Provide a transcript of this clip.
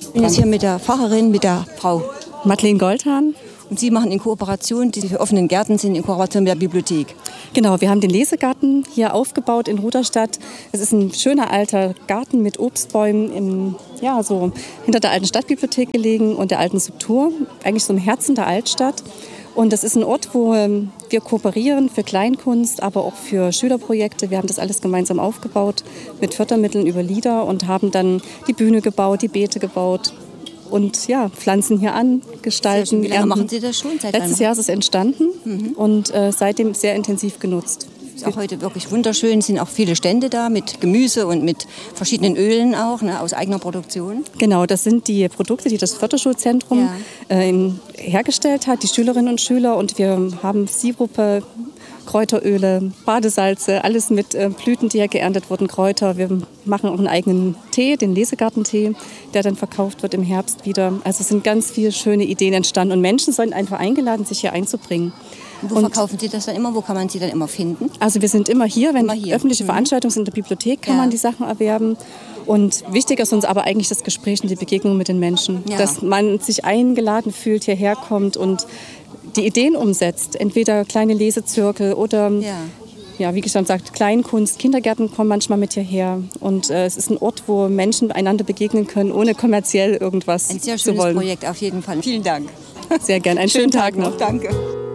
Ich bin jetzt hier mit der Pfarrerin, mit der Frau Madeleine Goldhahn. Und Sie machen in Kooperation, diese offenen Gärten sind in Kooperation mit der Bibliothek. Genau, wir haben den Lesegarten hier aufgebaut in Rudolstadt. Es ist ein schöner alter Garten mit Obstbäumen so hinter der alten Stadtbibliothek gelegen und der alten Subtur, eigentlich so im Herzen der Altstadt. Und das ist ein Ort, wo wir kooperieren für Kleinkunst, aber auch für Schülerprojekte. Wir haben das alles gemeinsam aufgebaut mit Fördermitteln über Lieder und haben dann die Bühne gebaut, die Beete gebaut. Und pflanzen hier an, gestalten. Wie lange machen Sie das schon? Letztes Jahr ist es entstanden und seitdem sehr intensiv genutzt. Ist auch heute wirklich wunderschön. Es sind auch viele Stände da mit Gemüse und mit verschiedenen Ölen auch, aus eigener Produktion. Genau, das sind die Produkte, die das Förderschulzentrum hergestellt hat, die Schülerinnen und Schüler. Und wir haben Sirupe, Kräuteröle, Badesalze, alles mit Blüten, die hier geerntet wurden, Kräuter. Wir machen auch einen eigenen Tee, den Lesegartentee, der dann verkauft wird im Herbst wieder. Also es sind ganz viele schöne Ideen entstanden und Menschen sind einfach eingeladen, sich hier einzubringen. Und wo verkaufen Sie das dann immer? Wo kann man Sie dann immer finden? Also wir sind immer hier, wenn öffentliche Veranstaltungen sind in der Bibliothek, kann man die Sachen erwerben. Und wichtig ist uns aber eigentlich das Gespräch und die Begegnung mit den Menschen. Ja. Dass man sich eingeladen fühlt, hierher kommt und die Ideen umsetzt. Entweder kleine Lesezirkel oder, wie ich schon sagte, Kleinkunst. Kindergärten kommen manchmal mit hierher. Und es ist ein Ort, wo Menschen einander begegnen können, ohne kommerziell irgendwas zu wollen. Ein sehr schönes Projekt auf jeden Fall. Vielen Dank. Sehr gern. Einen schönen Tag noch. Danke.